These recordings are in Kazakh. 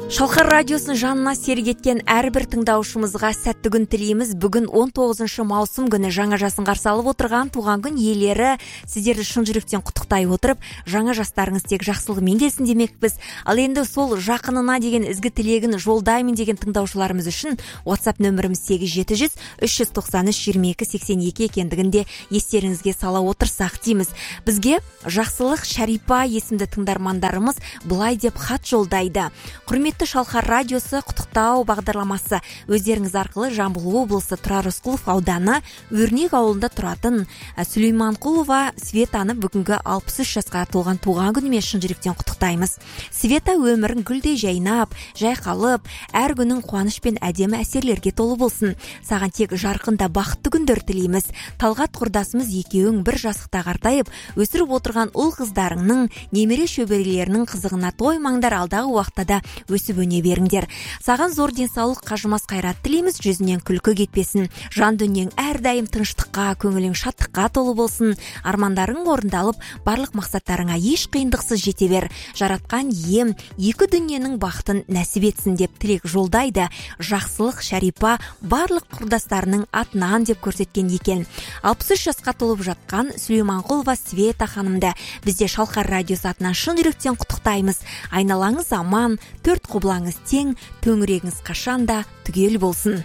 Шалқар радиосын жанына серік еткен әрбір тыңдаушымызға сәтті күн тілейміз. Бүгін 19 маусым күні жаңа жасын қарсы алып отырған туған күн иелері сіздерді шын жүректен құттықтай отырып, жаңа жастарыңыз тек жақсылығымен келсін демекпіз. Ал енді сол жақынына деген ізгі тілегін жолдаймын деген тыңдаушыларымыз үшін WhatsApp нөміріміз 8700 393 22 82 екендігінде естеріңізге сала отырсақ дейміз. Бізге Жақсылық Шарипа есімді тыңдармандарымыз былай деп хат жолдайды. Құрметті Шалқар радиосы құттықтау бағдарламасы өздеріңіз арқылы Жамбыл облысы Тұрар Рысқұлов ауданы Өрнек ауылында тұратын Сүлейманқұлова Светаны бүгінгі 63 жасқа толған туған күнімен шын жүректен құттықтаймыз. Света өмірін гүлдей жайнап, жайқалып, әр күнің қуаныш пен әдемі әсерлерге толы болсын. Саған тек жарқында бақытты күндер тілейміз. Талғат құрдасымыз екеуің бір жастықта қартайып, өсіріп отырған ұл қыздарыңның, немере шөберелерінің қызығына тоймаңдар, алдағы уақытта да өсіп өне беріңдер. Саған зор денсаулық, қажымас қайрат тілейміз, жүзінен күлкі кетпесін. Жан дүниең әрдайым тыныштыққа, көңілің шаттыққа толы болсын. Армандарың орындалып, барлық мақсаттарыңа еш қиындықсыз жете бер. Жаратқан ием екі дүниенің бақытын нәсіп етсін деп тілек жолдайды. Жақсылық Шарипа барлық құрдастарының атынан деп көрсеткен екен. 63 жасқа толып жатқан Сүлейманқұлова Света ханымды бізде Шалқар радиосы атынан шын жүректен құттықтаймыз. Айналаңыз аман, төрт құбылаңыз тең, төңірегіңіз қашанда түгел болсын.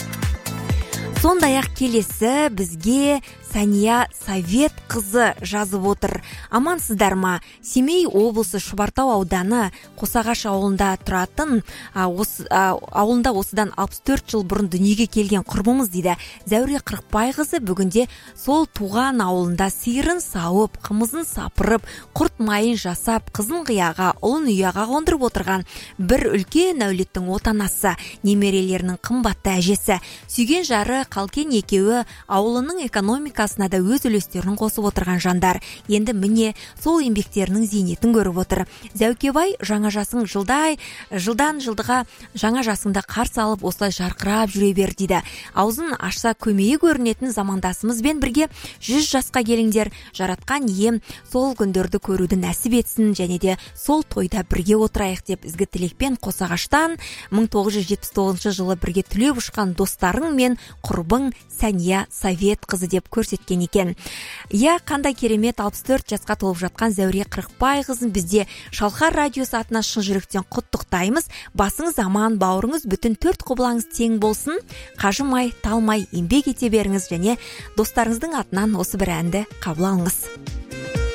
Сондай-ақ келесі бізге Сания Совет қызы жазып отыр. Амансыздар ма? Семей облысы Шұбартау ауданы Қосағаш ауылында тұратын, ауылында осыдан 64 жыл бұрын дүниеге келген құрбымыз дейді. Зәуре Қырықбай қызы бүгінде сол туған ауылында сиырын сауып, қымызын сапырып, құрт майын жасап, қызын қияға, ұлын ұяға қондырып отырған бір үлкен әулеттің отанасы, немерелерінің қымбатты әжесі. Сүйген жары Қалкен екеуі ауылының экономикасына да өз үлестерін қосып отырған жандар. Енді міне сол еңбектерінің зейнетін көріп отыр. Зәукебай, жаңа жасың жылдан жылдыға жаңа жасыңда қарсы алып, осылай жарқырап жүре бер дейді. Аузын ашса көмейі көрінетін замандасымызбен бірге 100 жасқа келіңдер. Жаратқан ием сол күндерді көруді нәсіп етсін, және де сол тойда бірге отырайық деп ізгі тілекпен Қосағаштан 1979 жылы бірге түлеп ұшқан достарың мен құрбың Сания Совет қызы деп көрсеткен екен. Я, қандай керемет, 64 жасқа толып жатқан Зәуре Қырықбай қызын бізде Шалқар радиосы атынан шын жүректен құттықтаймыз. Басыңыз аман, бауырыңыз бүтін, төрт құбылаңыз тең болсын. Қажымай, талмай еңбек ете беріңіз, және достарыңыздың атынан осы бір әнді қабыл алыңыз.